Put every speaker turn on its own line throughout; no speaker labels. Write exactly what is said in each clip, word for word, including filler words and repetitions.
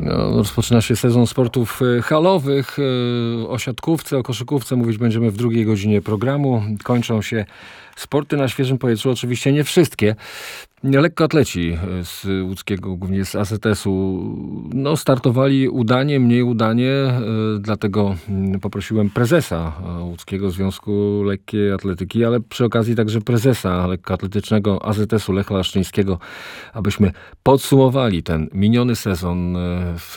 No, rozpoczyna się sezon sportów halowych. O siatkówce, o koszykówce mówić będziemy w drugiej godzinie programu. Kończą się sporty na świeżym powietrzu. Oczywiście nie wszystkie. Lekkoatleci z łódzkiego, głównie z A Z S-u, no, startowali udanie, mniej udanie. Dlatego poprosiłem prezesa Łódzkiego Związku Lekkiej Atletyki, ale przy okazji także prezesa lekkoatletycznego A Z S-u Lecha Laszczyńskiego, abyśmy podsumowali ten miniony sezon w,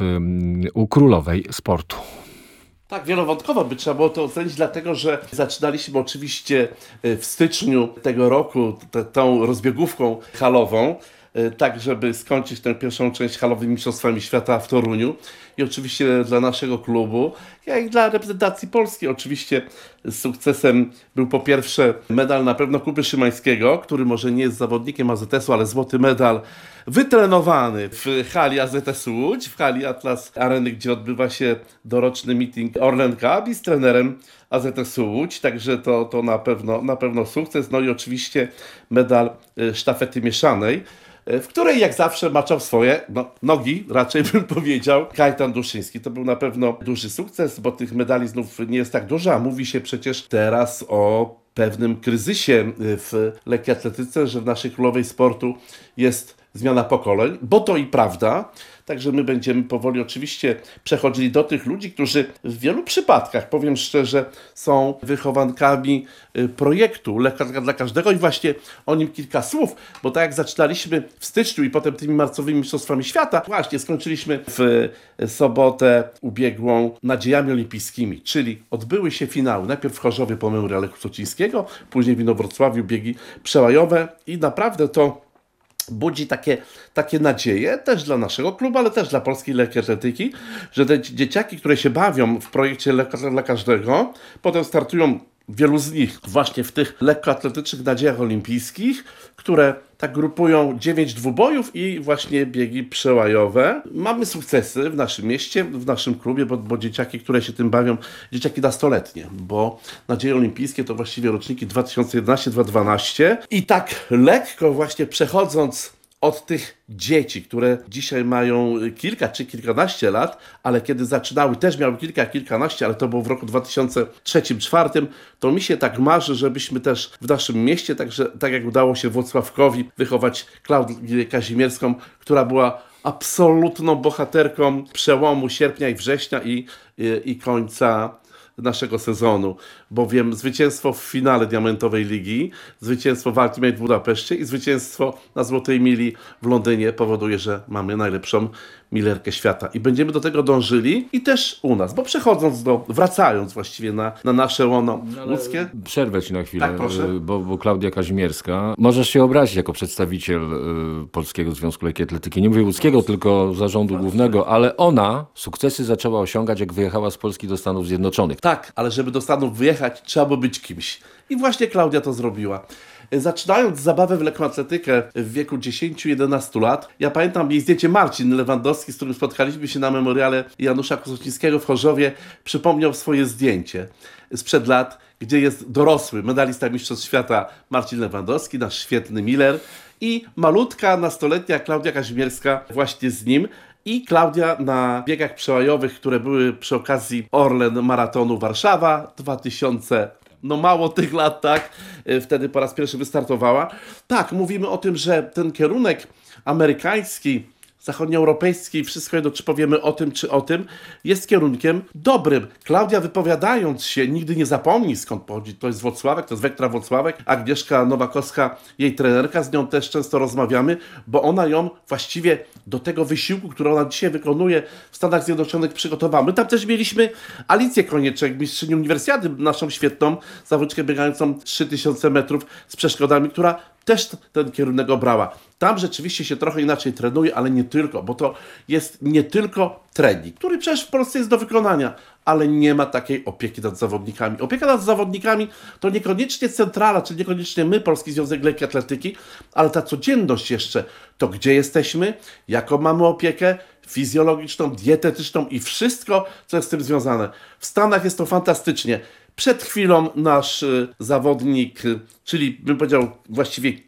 u królowej sportu.
Tak, wielowątkowo by trzeba było to ocenić, dlatego że zaczynaliśmy oczywiście w styczniu tego roku t- tą rozbiegówką halową, tak żeby skończyć tę pierwszą część halowymi mistrzostwami świata w Toruniu. I oczywiście dla naszego klubu, jak i dla reprezentacji Polski oczywiście sukcesem był po pierwsze medal na pewno Kuby Szymańskiego, który może nie jest zawodnikiem A Z S-u, ale złoty medal wytrenowany w hali A Z S Łódź, w hali Atlas Areny, gdzie odbywa się doroczny meeting Orlen Cup i z trenerem A Z S Łódź, także to, to na pewno, na pewno sukces. No i oczywiście medal sztafety mieszanej, w której jak zawsze maczał swoje no, nogi, raczej bym powiedział, Kajtan Duszyński. To był na pewno duży sukces, bo tych medali znów nie jest tak dużo, a mówi się przecież teraz o pewnym kryzysie w lekkiej atletyce, że w naszej królowej sportu jest zmiana pokoleń, bo to i prawda. Także my będziemy powoli oczywiście przechodzili do tych ludzi, którzy w wielu przypadkach, powiem szczerze, są wychowankami projektu Lekka dla każdego i właśnie o nim kilka słów, bo tak jak zaczynaliśmy w styczniu i potem tymi marcowymi mistrzostwami świata, właśnie skończyliśmy w sobotę ubiegłą nadziejami olimpijskimi, czyli odbyły się finały, najpierw w Chorzowie po Memoriale Kusocińskiego, później w Inowrocławiu biegi przełajowe i naprawdę to budzi takie, takie nadzieje też dla naszego klubu, ale też dla polskiej lekkiej atletyki, że te dzieciaki, które się bawią w projekcie Lekka dla każdego, potem startują wielu z nich właśnie w tych lekkoatletycznych nadziejach olimpijskich, które tak grupują dziewięć dwubojów i właśnie biegi przełajowe. Mamy sukcesy w naszym mieście, w naszym klubie, bo, bo dzieciaki, które się tym bawią, dzieciaki nastoletnie, bo nadzieje olimpijskie to właściwie roczniki dwa tysiące jedenaście dwa tysiące dwanaście i tak lekko właśnie przechodząc od tych dzieci, które dzisiaj mają kilka czy kilkanaście lat, ale kiedy zaczynały też miały kilka, kilkanaście, ale to było w roku dwa tysiące trzecim czwartym, to mi się tak marzy, żebyśmy też w naszym mieście, także, tak jak udało się Włocławkowi wychować Klaudię Kazimierską, która była absolutną bohaterką przełomu sierpnia i września i, i, i końca naszego sezonu, bowiem zwycięstwo w finale Diamentowej Ligi, zwycięstwo w Ultimate w Budapeszcie i zwycięstwo na Złotej Mili w Londynie powoduje, że mamy najlepszą milerkę świata i będziemy do tego dążyli i też u nas, bo przechodząc do, wracając właściwie na, na nasze łono łódzkie.
Przerwę Ci na chwilę,
tak, proszę.
Bo, bo Klaudia Kazimierska, możesz się obrazić jako przedstawiciel y, Polskiego Związku Lekkiej Atletyki, nie mówię łódzkiego, tylko zarządu głównego, ale ona sukcesy zaczęła osiągać, jak wyjechała z Polski do Stanów Zjednoczonych.
Tak, ale żeby do Stanów wyjechać, trzeba było być kimś. I właśnie Klaudia to zrobiła. Zaczynając zabawę w lekkoatletykę w wieku dziesięciu jedenastu lat, ja pamiętam jej zdjęcie Marcin Lewandowski, z którym spotkaliśmy się na memoriale Janusza Kusocińskiego w Chorzowie, przypomniał swoje zdjęcie sprzed lat, gdzie jest dorosły medalista Mistrzostw Świata Marcin Lewandowski, nasz świetny Miller i malutka, nastoletnia Klaudia Kazimierska właśnie z nim. I Klaudia na biegach przełajowych, które były przy okazji Orlen Maratonu Warszawa dwa tysiące, no mało tych lat, tak, wtedy po raz pierwszy wystartowała. Tak, mówimy o tym, że ten kierunek amerykański, zachodnioeuropejski, wszystko jedno, czy powiemy o tym, czy o tym, jest kierunkiem dobrym. Klaudia, wypowiadając się, nigdy nie zapomni, skąd pochodzi. To jest Włocławek, to jest Wektra Włocławek. Agnieszka Nowakowska, jej trenerka, z nią też często rozmawiamy, bo ona ją właściwie do tego wysiłku, który ona dzisiaj wykonuje w Stanach Zjednoczonych, przygotowała. My tam też mieliśmy Alicję Konieczek, mistrzynię uniwersjady, naszą świetną zawodniczkę biegającą trzy tysiące metrów z przeszkodami, która też ten kierunek obrała. Tam rzeczywiście się trochę inaczej trenuje, ale nie tylko, bo to jest nie tylko trening, który przecież w Polsce jest do wykonania, ale nie ma takiej opieki nad zawodnikami. Opieka nad zawodnikami to niekoniecznie centrala, czy niekoniecznie my, Polski Związek Lekkiej Atletyki, ale ta codzienność jeszcze, to gdzie jesteśmy, jaką mamy opiekę fizjologiczną, dietetyczną i wszystko, co jest z tym związane. W Stanach jest to fantastycznie. Przed chwilą nasz y, zawodnik, y, czyli bym powiedział właściwie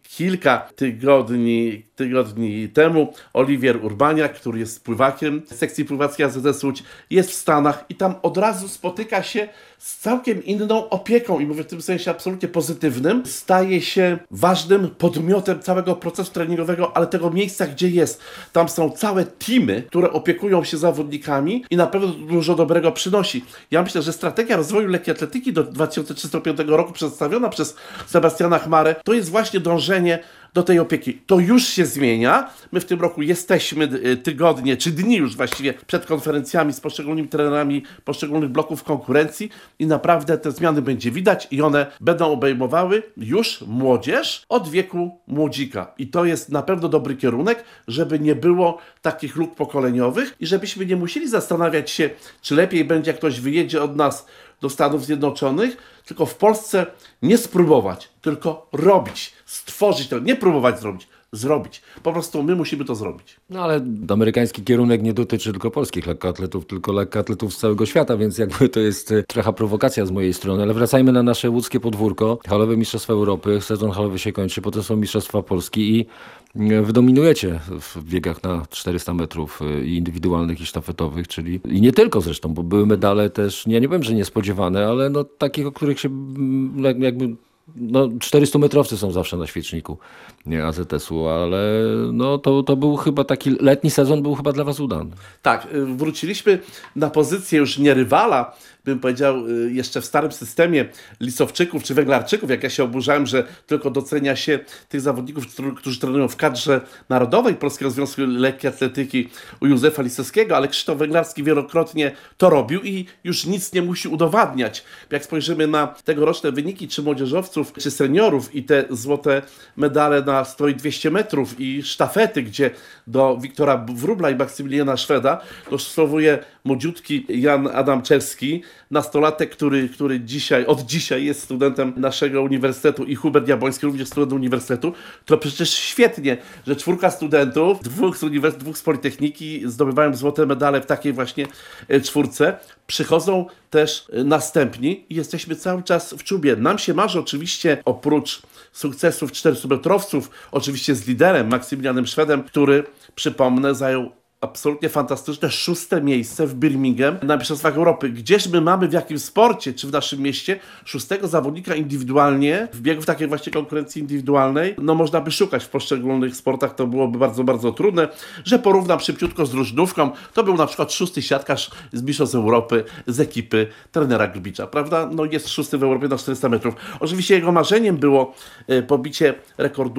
kilka tygodni, tygodni temu Oliwier Urbaniak, który jest pływakiem sekcji pływackiej A Z S Łódź, jest w Stanach i tam od razu spotyka się z całkiem inną opieką i mówię w tym sensie absolutnie pozytywnym. Staje się ważnym podmiotem całego procesu treningowego, ale tego miejsca, gdzie jest. Tam są całe teamy, które opiekują się zawodnikami i na pewno dużo dobrego przynosi. Ja myślę, że strategia rozwoju lekkiej atletyki do dwa tysiące trzydziestego piątego roku przedstawiona przez Sebastiana Chmarę to jest właśnie dążenie do tej opieki. To już się zmienia. My w tym roku jesteśmy tygodnie, czy dni już właściwie przed konferencjami z poszczególnymi trenerami poszczególnych bloków konkurencji i naprawdę te zmiany będzie widać i one będą obejmowały już młodzież od wieku młodzika. I to jest na pewno dobry kierunek, żeby nie było takich luk pokoleniowych i żebyśmy nie musieli zastanawiać się, czy lepiej będzie, jak ktoś wyjedzie od nas do Stanów Zjednoczonych, tylko w Polsce nie spróbować, tylko robić, stworzyć to, nie próbować zrobić, zrobić. Po prostu my musimy to zrobić.
No ale amerykański kierunek nie dotyczy tylko polskich lekkoatletów, tylko lekkoatletów z całego świata, więc jakby to jest trochę prowokacja z mojej strony, ale wracajmy na nasze łódzkie podwórko. Halowe Mistrzostwa Europy, sezon halowy się kończy, potem są Mistrzostwa Polski i wy dominujecie w biegach na czterysta metrów i indywidualnych i sztafetowych, czyli i nie tylko zresztą, bo były medale też, ja nie powiem, że niespodziewane, ale no takich, o których się jakby no czterystumetrowcy są zawsze na świeczniku, nie A Z S u, ale no to, to był chyba taki letni sezon był chyba dla was udany.
Tak, wróciliśmy na pozycję już nie rywala, bym powiedział jeszcze w starym systemie Lisowczyków czy Węglarczyków, jak ja się oburzałem, że tylko docenia się tych zawodników, którzy trenują w kadrze narodowej Polskiego Związku Lekkiej Atletyki u Józefa Lisowskiego, ale Krzysztof Węglarski wielokrotnie to robił i już nic nie musi udowadniać. Jak spojrzymy na tegoroczne wyniki czy młodzieżowców, czy seniorów i te złote medale na sto i dwieście metrów i sztafety, gdzie do Wiktora Wróbla i Maksymiliana Szweda dostosowuje młodziutki Jan Adamczewski, nastolatek, który, który dzisiaj, od dzisiaj jest studentem naszego uniwersytetu i Hubert Jabłoński, również student uniwersytetu, to przecież świetnie, że czwórka studentów, dwóch z uniwersytetu, dwóch z Politechniki zdobywają złote medale w takiej właśnie czwórce. Przychodzą też następni i jesteśmy cały czas w czubie. Nam się marzy oczywiście oprócz sukcesów czterystumetrowców, oczywiście z liderem Maksymilianem Szwedem, który, przypomnę, zajął absolutnie fantastyczne szóste miejsce w Birmingham na Mistrzostwach Europy. Gdzież my mamy, w jakim sporcie, czy w naszym mieście, szóstego zawodnika indywidualnie w biegu w takiej właśnie konkurencji indywidualnej? No można by szukać w poszczególnych sportach, to byłoby bardzo, bardzo trudne. Że porównam szybciutko z drużynówką, to był na przykład szósty siatkarz z Mistrzostw Europy z ekipy trenera Grubicza, prawda? No jest szósty w Europie na czterysta metrów. Oczywiście jego marzeniem było pobicie rekordu